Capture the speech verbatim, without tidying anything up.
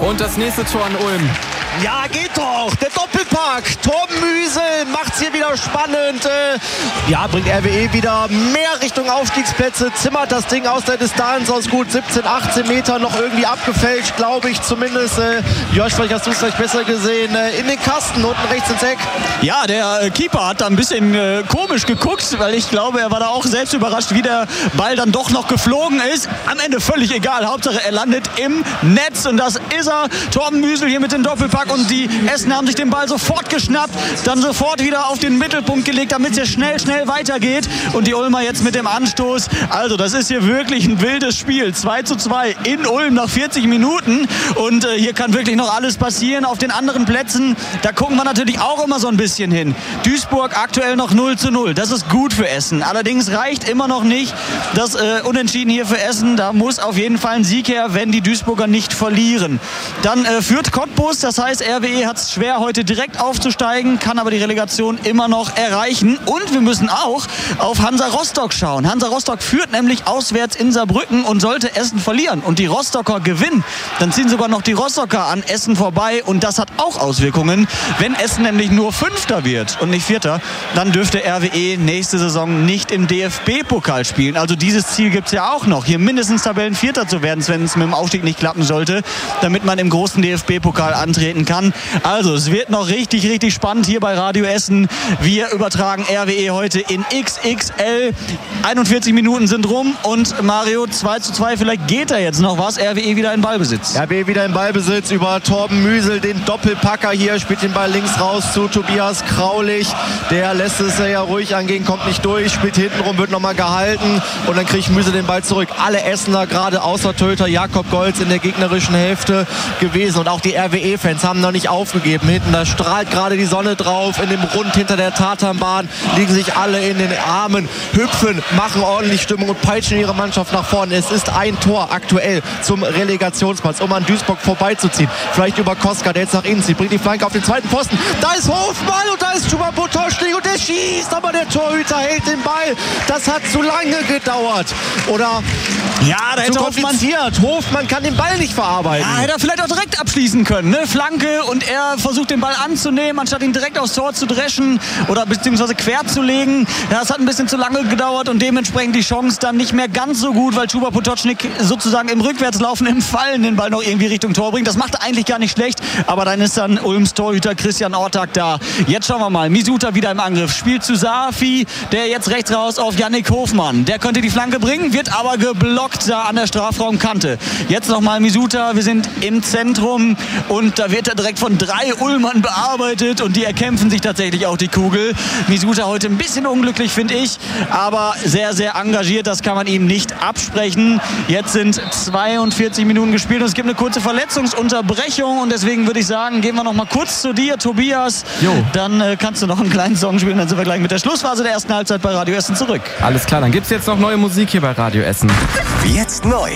Und das nächste Tor an Ulm. Ja, geht doch. Der Doppelpack. Torben Müsel macht's hier wieder spannend. Äh, ja, bringt R W E wieder mehr Richtung Aufstiegsplätze. Zimmert das Ding aus der Distanz aus gut siebzehn, achtzehn Metern noch irgendwie abgefälscht, glaube ich zumindest. Äh, Josh, vielleicht hast du es gleich besser gesehen. Äh, in den Kasten, unten rechts ins Eck. Ja, der äh, Keeper hat da ein bisschen äh, komisch geguckt, weil ich glaube, er war da auch selbst überrascht, wie der Ball dann doch noch geflogen ist. Am Ende völlig egal. Hauptsache, er landet im Netz und das ist er. Torben Müsel hier mit dem Doppelpack. Und die Essen haben sich den Ball sofort geschnappt, dann sofort wieder auf den Mittelpunkt gelegt, damit es hier schnell, schnell weitergeht. Und die Ulmer jetzt mit dem Anstoß. Also das ist hier wirklich ein wildes Spiel. zwei zu zwei in Ulm nach vierzig Minuten. Und äh, hier kann wirklich noch alles passieren. Auf den anderen Plätzen, da gucken wir natürlich auch immer so ein bisschen hin. Duisburg aktuell noch null zu null. Das ist gut für Essen. Allerdings reicht immer noch nicht das äh, Unentschieden hier für Essen. Da muss auf jeden Fall ein Sieg her, wenn die Duisburger nicht verlieren. Dann äh, führt Cottbus, das heißt, R W E hat es schwer, heute direkt aufzusteigen, kann aber die Relegation immer noch erreichen. Und wir müssen auch auf Hansa Rostock schauen. Hansa Rostock führt nämlich auswärts in Saarbrücken und sollte Essen verlieren und die Rostocker gewinnen, dann ziehen sogar noch die Rostocker an Essen vorbei und das hat auch Auswirkungen. Wenn Essen nämlich nur Fünfter wird und nicht Vierter, dann dürfte R W E nächste Saison nicht im D F B-Pokal spielen. Also dieses Ziel gibt es ja auch noch, hier mindestens Tabellenvierter zu werden, wenn es mit dem Aufstieg nicht klappen sollte, damit man im großen D F B-Pokal antreten kann. Also es wird noch richtig, richtig spannend hier bei Radio Essen. Wir übertragen R W E heute in X X L. einundvierzig Minuten sind rum und Mario, zwei zu zwei, vielleicht geht da jetzt noch was. R W E wieder in Ballbesitz. R W E wieder in Ballbesitz über Torben Müsel, den Doppelpacker hier, spielt den Ball links raus zu Tobias Kraulich. Der lässt es ja ruhig angehen, kommt nicht durch, spielt hintenrum, wird nochmal gehalten und dann kriegt Müsel den Ball zurück. Alle Essener, gerade außer Torhüter Jakob Golz, in der gegnerischen Hälfte gewesen und auch die R W E-Fans haben noch nicht aufgegeben. Hinten, da strahlt gerade die Sonne drauf. In dem Rund hinter der Tatanbahn liegen sich alle in den Armen, hüpfen, machen ordentlich Stimmung und peitschen ihre Mannschaft nach vorne. Es ist ein Tor aktuell zum Relegationsplatz, um an Duisburg vorbeizuziehen. Vielleicht über Koska, der jetzt nach innen zieht, bringt die Flanke auf den zweiten Pfosten. Da ist Hofmann und da ist Chuba Potocznik und der schießt, aber der Torhüter hält den Ball. Das hat zu lange gedauert. Oder ja, da hätte zu kompliziert. Hofmann, Hofmann kann den Ball nicht verarbeiten. Ja, hätte er vielleicht auch direkt abschließen können. Ne? Flanke und er versucht den Ball anzunehmen, anstatt ihn direkt aufs Tor zu dreschen oder beziehungsweise quer zu legen. Ja, das hat ein bisschen zu lange gedauert und dementsprechend die Chance dann nicht mehr ganz so gut, weil Chuba Potocznik sozusagen im Rückwärtslaufen, im Fallen den Ball noch irgendwie Richtung Tor bringt. Das macht er eigentlich gar nicht schlecht, aber dann ist dann Ulms Torhüter Christian Ortag da. Jetzt schauen wir mal, Misuta wieder im Angriff, spielt zu Safi, der jetzt rechts raus auf Yannick Hofmann. Der könnte die Flanke bringen, wird aber geblockt da an der Strafraumkante. Jetzt nochmal Misuta, wir sind im Zentrum und da wird er direkt von drei Ulmern bearbeitet und die erkämpfen sich tatsächlich auch die Kugel. Misuta heute ein bisschen unglücklich, finde ich, aber sehr, sehr engagiert, das kann man ihm nicht absprechen. Jetzt sind zweiundvierzig Minuten gespielt und es gibt eine kurze Verletzungsunterbrechung und deswegen würde ich sagen, gehen wir noch mal kurz zu dir, Tobias. Jo. Dann äh, kannst du noch einen kleinen Song spielen, dann sind wir gleich mit der Schlussphase der ersten Halbzeit bei Radio Essen zurück. Alles klar, dann gibt es jetzt noch neue Musik hier bei Radio Essen. Jetzt neu